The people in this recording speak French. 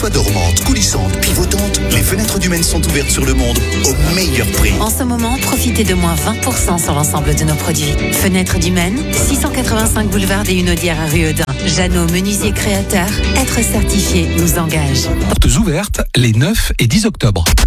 soient dormantes, coulissantes, pivotantes, les fenêtres du Maine sont ouvertes sur le monde au meilleur prix. En ce moment, profitez de moins 20% sur l'ensemble de nos produits. Fenêtres du Maine, 685 boulevard des Hunaudières à Rueudin. Jeannot, menuisier créateur, être certifié nous engage. Portes ouvertes les 9 et 10 octobre.